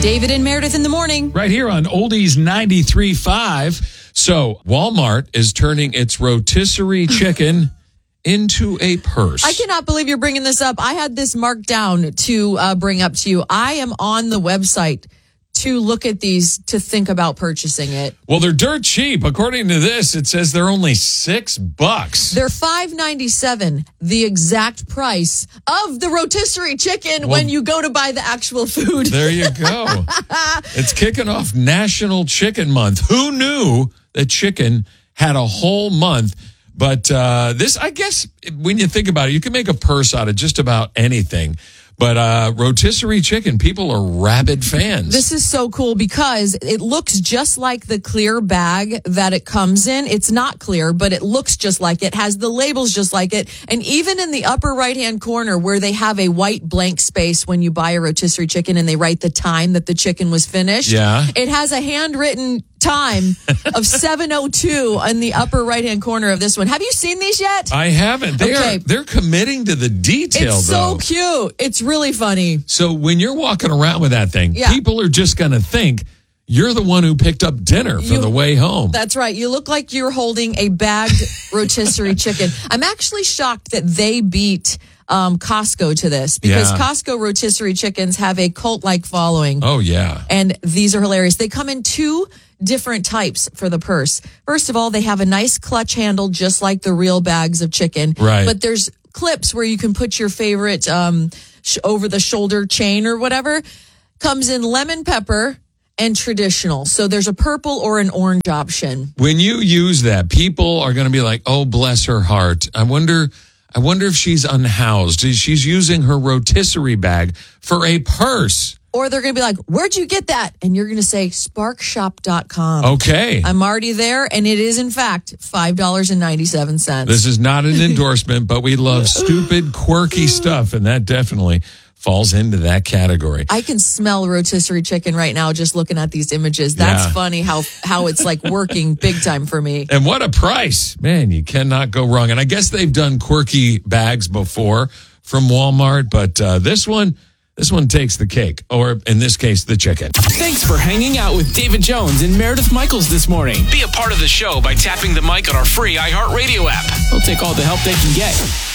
David and Meredith in the morning. Right here on Oldies 93.5. So Walmart is turning its rotisserie chicken into a purse. I cannot believe you're bringing this up. I had this marked down to bring up to you. I am on the website to look at these to think about purchasing it. Well, they're dirt cheap. According to this, it says they're only $6. They're $5.97, the exact price of the rotisserie chicken when you go to buy the actual food. There you go. It's kicking off National Chicken Month. Who knew that chicken had a whole month? But this, I guess, when you think about it, you can make a purse out of just about anything. But rotisserie chicken, people are rabid fans. This is so cool because it looks just like the clear bag that it comes in. It's not clear, but it looks just like it, has the labels just like it. And even in the upper right-hand corner where they have a white blank space when you buy a rotisserie chicken and they write the time that the chicken was finished, it has a handwritten time of 7:02 in the upper right-hand corner of this one. Have you seen these yet? I haven't. They're committing to the detail, it's though. It's so cute. It's really funny. So when you're walking around with that thing, people are just going to think you're the one who picked up dinner for the way home. That's right. You look like you're holding a bagged rotisserie chicken. I'm actually shocked that they beat Costco to this because Costco rotisserie chickens have a cult-like following. Oh, yeah. And these are hilarious. They come in two different types for the purse. First of all, they have a nice clutch handle just like the real bags of chicken. Right. But there's clips where you can put your favorite over-the-shoulder chain or whatever. Comes in lemon pepper and traditional. So there's a purple or an orange option. When you use that, people are going to be like, oh, bless her heart. I wonder if she's unhoused. She's using her rotisserie bag for a purse. Or they're going to be like, where'd you get that? And you're going to say sparkshop.com. Okay. I'm already there. And it is, in fact, $5.97. This is not an endorsement, but we love stupid, quirky stuff. And that definitely falls into that category. I can smell rotisserie chicken right now just looking at these images. That's funny how it's like working big time for me. And what a price. Man, you cannot go wrong. And I guess they've done quirky bags before from Walmart, but this one takes the cake, or in this case, the chicken. Thanks for hanging out with David Jones and Meredith Michaels this morning. Be a part of the show by tapping the mic on our free iHeartRadio app. We'll take all the help they can get.